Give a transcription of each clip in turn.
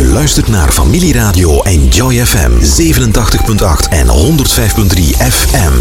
luistert naar Familieradio Enjoy FM 87.8 en 105.3 FM.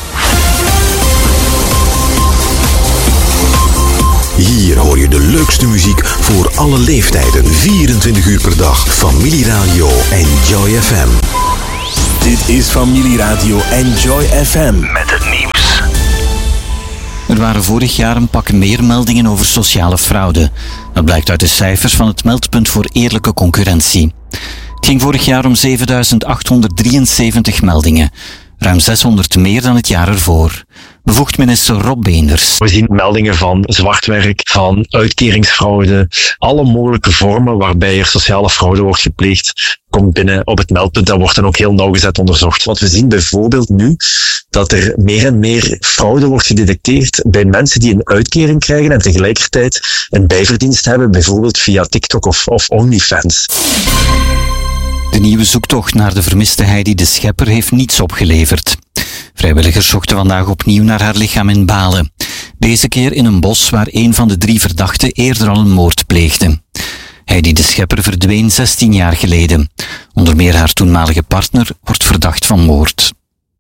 Hier hoor je de leukste muziek voor alle leeftijden, 24 uur per dag. Familieradio Enjoy FM. Dit is Familieradio Enjoy FM met het nieuws. Er waren vorig jaar een pak meer meldingen over sociale fraude. Dat blijkt uit de cijfers van het Meldpunt voor Eerlijke Concurrentie. Het ging vorig jaar om 7.873 meldingen. Ruim 600 meer dan het jaar ervoor. Bevoegd minister Rob Beenders. We zien meldingen van zwartwerk, van uitkeringsfraude, alle mogelijke vormen waarbij er sociale fraude wordt gepleegd, komt binnen op het meldpunt. Dat wordt dan ook heel nauwgezet onderzocht. Wat we zien bijvoorbeeld nu, dat er meer en meer fraude wordt gedetecteerd bij mensen die een uitkering krijgen en tegelijkertijd een bijverdienst hebben, bijvoorbeeld via TikTok of OnlyFans. De nieuwe zoektocht naar de vermiste Heidi de Schepper heeft niets opgeleverd. Vrijwilligers zochten vandaag opnieuw naar haar lichaam in Balen. Deze keer in een bos waar een van de 3 verdachten eerder al een moord pleegde. Heidi de Schepper verdween 16 jaar geleden. Onder meer haar toenmalige partner wordt verdacht van moord.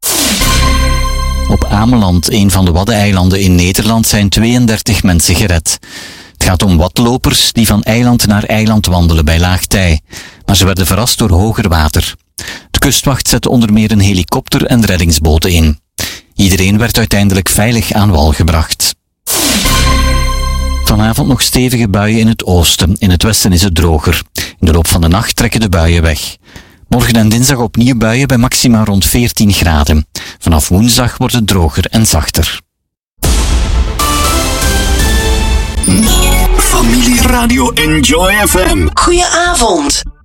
Op Ameland, een van de Waddeneilanden in Nederland, zijn 32 mensen gered. Het gaat om wadlopers die van eiland naar eiland wandelen bij laag tij. Maar ze werden verrast door hoger water. De kustwacht zette onder meer een helikopter en reddingsboten in. Iedereen werd uiteindelijk veilig aan wal gebracht. Vanavond nog stevige buien in het oosten. In het westen is het droger. In de loop van de nacht trekken de buien weg. Morgen en dinsdag opnieuw buien bij maxima rond 14 graden. Vanaf woensdag wordt het droger en zachter. Familieradio Enjoy FM. Goedenavond.